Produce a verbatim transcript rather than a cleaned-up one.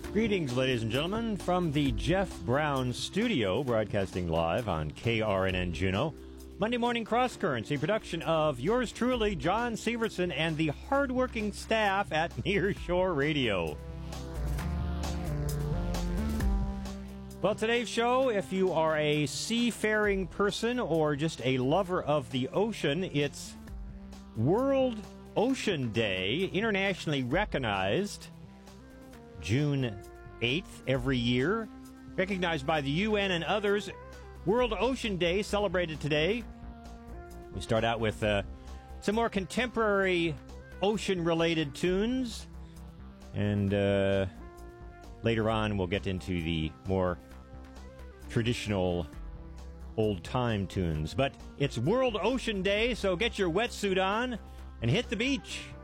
Greetings, ladies and gentlemen, from the Jeff Brown Studio, broadcasting live on K R N N Juneau. Monday Morning Cross Currents, a production of yours truly, John Severson, and the hardworking staff at Nearshore Radio. Well, today's show, if you are a seafaring person or just a lover of the ocean, it's World Ocean Day, internationally recognized June eighth every year, recognized by the U N and others. World Ocean Day celebrated today. We start out with uh, some more contemporary ocean-related tunes, and uh, later on we'll get into the more traditional old-time tunes. But it's World Ocean Day, so get your wetsuit on and hit the beach.